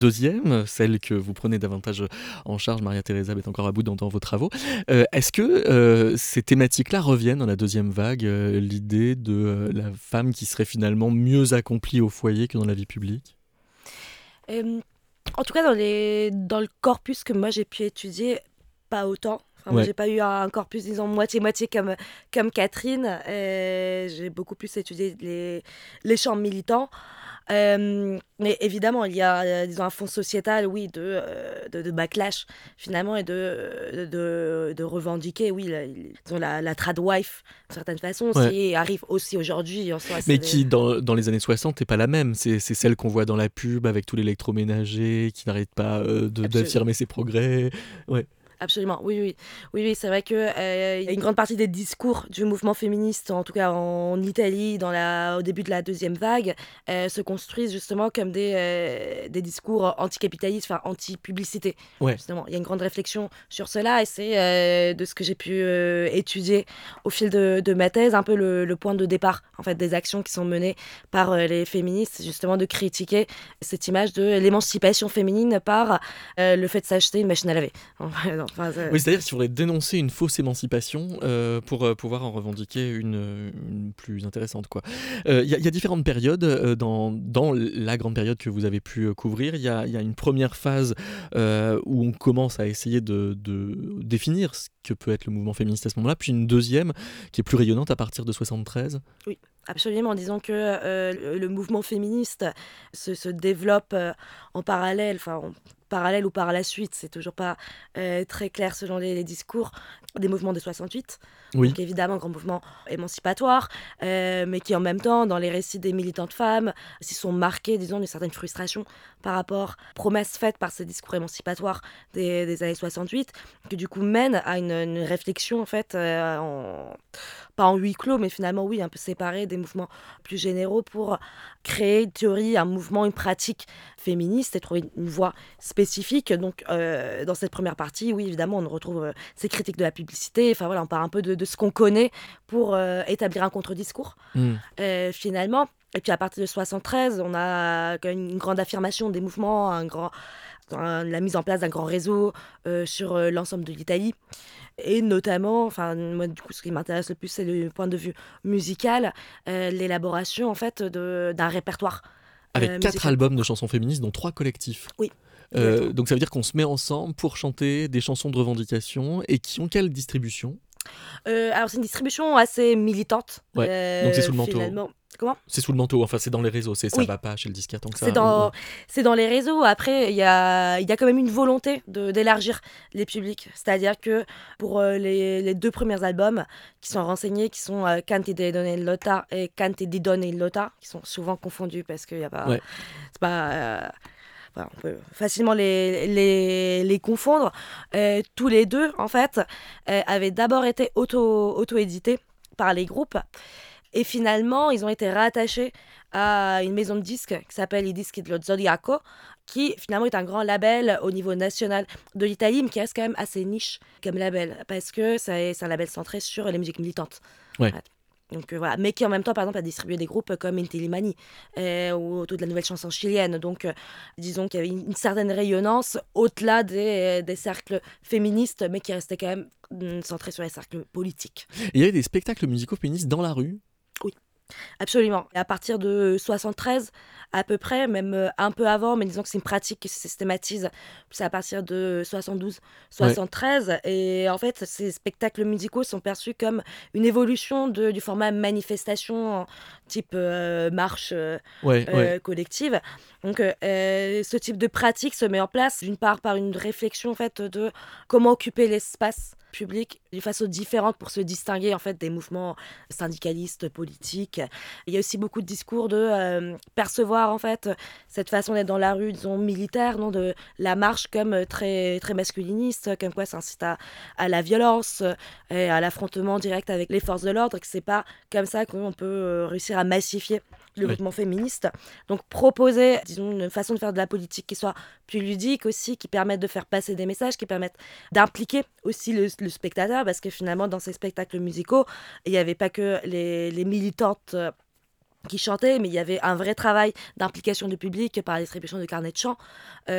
Deuxième, celle que vous prenez davantage en charge, Maria Teresa est encore à bout dans vos travaux. Est-ce que ces thématiques-là reviennent dans la deuxième vague, l'idée de la femme qui serait finalement mieux accomplie au foyer que dans la vie publique? Euh, En tout cas, dans le corpus que moi j'ai pu étudier, pas autant. Enfin, moi, Ouais. j'ai pas eu un corpus, disons, moitié-moitié comme Catherine. J'ai beaucoup plus étudié les champs militants. Mais évidemment, il y a, disons, un fond sociétal, oui, de backlash, finalement, et de revendiquer, oui, disons, la trad wife, d'une certaine façon, Ouais. qui arrive aussi aujourd'hui, en soi. Mais qui, dans les années 60, n'est pas la même. C'est celle qu'on voit dans la pub avec tout l'électroménager qui n'arrête pas Absolument. d'affirmer ses progrès. Ouais. Absolument, oui, oui. Oui, oui, c'est vrai que il y a une grande partie des discours du mouvement féministe, en tout cas en Italie, au début de la deuxième vague, se construisent justement comme des discours anticapitalistes, enfin anti-publicité. Ouais. Justement, il y a une grande réflexion sur cela et c'est de ce que j'ai pu étudier au fil de ma thèse, un peu le point de départ en fait des actions qui sont menées par les féministes, c'est justement de critiquer cette image de l'émancipation féminine par le fait de s'acheter une machine à laver. Enfin, Oui, c'est-à-dire qu'il faudrait dénoncer une fausse émancipation pour pouvoir en revendiquer une plus intéressante, quoi. Il y a différentes périodes dans la grande période que vous avez pu couvrir. Il y a une première phase où on commence à essayer de définir ce que peut être le mouvement féministe à ce moment-là, puis une deuxième qui est plus rayonnante à partir de 73. oui, absolument. Disons que le mouvement féministe se développe en parallèle, enfin en parallèle ou par la suite, c'est toujours pas très clair selon les discours des mouvements de 68. Oui. Donc évidemment, grand mouvement émancipatoire, mais qui en même temps, dans les récits des militantes femmes, s'y sont marqués, disons, d'une certaine frustration par rapport aux promesses faites par ces discours émancipatoires des années 68, qui du coup mènent à une réflexion en fait pas en huis clos, mais finalement, oui, un peu séparé des mouvements plus généraux pour créer une théorie, un mouvement, une pratique féministe et trouver une voie spécifique. Donc, dans cette première partie, oui, évidemment, on retrouve ces critiques de la publicité. Enfin, voilà, on part un peu de ce qu'on connaît pour établir un contre-discours, Hmm. finalement. Et puis, à partir de 73, on a quand même une grande affirmation des mouvements, la mise en place d'un grand réseau sur l'ensemble de l'Italie. Et notamment, enfin, moi, du coup, ce qui m'intéresse le plus, c'est le point de vue musical, l'élaboration, en fait, d'un répertoire Avec 4 musical albums de propre. chansons féministes, dont 3 collectifs. Oui, exactement. Donc ça veut dire qu'on se met ensemble pour chanter des chansons de revendication et qui ont quelle distribution? Alors, c'est une distribution assez militante, Ouais, donc c'est sous le manteau. finalement. Comment? C'est sous le manteau, enfin c'est dans les réseaux, ça Oui, va pas chez le disquaire tant que c'est ça. Ou, dans, c'est dans les réseaux. Après, il y a quand même une volonté d'élargir les publics. C'est-à-dire que pour les deux premiers albums qui sont renseignés, qui sont Canti di Donne il Lotta et Canti di Donne il Lotta, qui sont souvent confondus parce qu'il y a pas, ouais. c'est pas, enfin, on peut facilement les confondre. Tous les deux, en fait, avaient d'abord été auto-édités par les groupes. Et finalement, ils ont été rattachés à une maison de disques qui s'appelle I Dischi dello Zodiaco, qui finalement est un grand label au niveau national de l'Italie, mais qui reste quand même assez niche comme label, parce que c'est un label centré sur les musiques militantes. Ouais. Ouais. Donc voilà, mais qui en même temps, par exemple, a distribué des groupes comme Inti Illimani ou autour de la nouvelle chanson chilienne. Donc disons qu'il y avait une certaine rayonnance au-delà des cercles féministes, mais qui restait quand même centré sur les cercles politiques. Et il y avait des spectacles musicaux féministes dans la rue. Oui. Absolument. Et à partir de 73, à peu près, même un peu avant, mais disons que c'est une pratique qui se systématise, c'est à partir de 72, Ouais, 73. Et en fait, ces spectacles musicaux sont perçus comme une évolution du format manifestation, type marche ouais, ouais. collective. Donc, ce type de pratique se met en place, d'une part, par une réflexion en fait, de comment occuper l'espace public d'une façon différente pour se distinguer en fait des mouvements syndicalistes, politiques. Il y a aussi beaucoup de discours de percevoir en fait cette façon d'être dans la rue, disons militaire, non, de la marche comme très très masculiniste, comme quoi ça incite à la violence, et à l'affrontement direct avec les forces de l'ordre, et que c'est pas comme ça qu'on peut réussir à massifier le Ouais. mouvement féministe. Donc proposer, disons, une façon de faire de la politique qui soit plus ludique aussi, qui permette de faire passer des messages, qui permette d'impliquer aussi le spectateur, parce que finalement dans ces spectacles musicaux, il n'y avait pas que les militantes qui chantaient, mais il y avait un vrai travail d'implication du public par la distribution de carnets de chants.